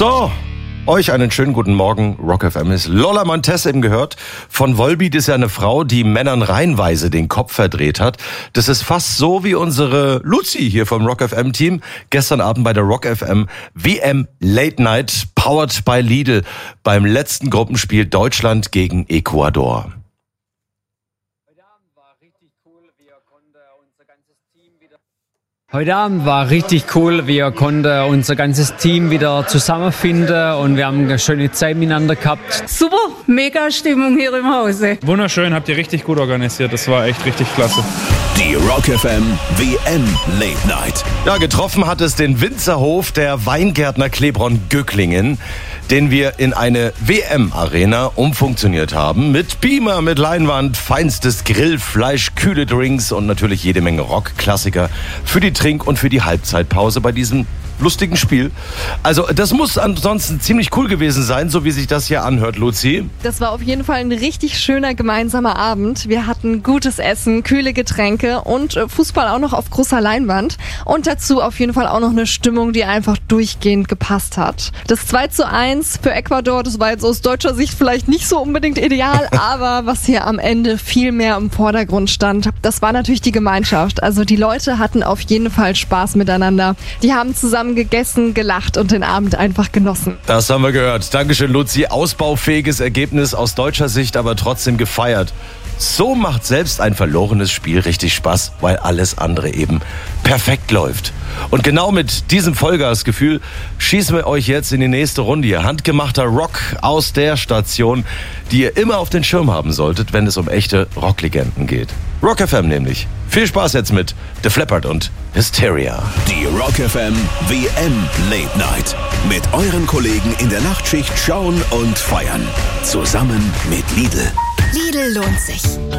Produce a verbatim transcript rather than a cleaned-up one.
So, euch einen schönen guten Morgen. Rock F M ist Lola Montez eben gehört. Von Volbeat ist ja eine Frau, die Männern reihenweise den Kopf verdreht hat. Das ist fast so wie unsere Luzi hier vom Rock F M Team. Gestern Abend bei der Rock F M W M Late Night, powered by Lidl, beim letzten Gruppenspiel Deutschland gegen Ecuador. Heute Abend war richtig cool. Wir konnten unser ganzes Team wieder zusammenfinden und wir haben eine schöne Zeit miteinander gehabt. Super, mega Stimmung hier im Hause. Wunderschön, habt ihr richtig gut organisiert. Das war echt richtig klasse. Die Rock F M W M Late Night. Ja, getroffen hat es den Winzerhof der Weingärtner Klebron Göcklingen, den wir in eine W M-Arena umfunktioniert haben. Mit Beamer, mit Leinwand, feinstes Grillfleisch, kühle Drinks und natürlich jede Menge Rock-Klassiker für die Trink- und für die Halbzeitpause bei diesem lustigen Spiel. Also das muss ansonsten ziemlich cool gewesen sein, so wie sich das hier anhört, Luzi. Das war auf jeden Fall ein richtig schöner gemeinsamer Abend. Wir hatten gutes Essen, kühle Getränke und Fußball auch noch auf großer Leinwand. Und dazu auf jeden Fall auch noch eine Stimmung, die einfach durchgehend gepasst hat. Das zwei zu eins für Ecuador, das war jetzt aus deutscher Sicht vielleicht nicht so unbedingt ideal, aber was hier am Ende viel mehr im Vordergrund stand, das war natürlich die Gemeinschaft. Also die Leute hatten auf jeden Fall Spaß miteinander. Die haben zusammen gegessen, gelacht und den Abend einfach genossen. Das haben wir gehört. Dankeschön, Luzi. Ausbaufähiges Ergebnis aus deutscher Sicht, aber trotzdem gefeiert. So macht selbst ein verlorenes Spiel richtig Spaß, weil alles andere eben perfekt läuft. Und genau mit diesem Vollgasgefühl schießen wir euch jetzt in die nächste Runde hier. Handgemachter Rock aus der Station, die ihr immer auf den Schirm haben solltet, wenn es um echte Rocklegenden geht. Rock F M nämlich. Viel Spaß jetzt mit The Flappard und Hysteria. Die Rock F M W M Late Night. Mit euren Kollegen in der Nachtschicht schauen und feiern. Zusammen mit Lidl. Lidl lohnt sich.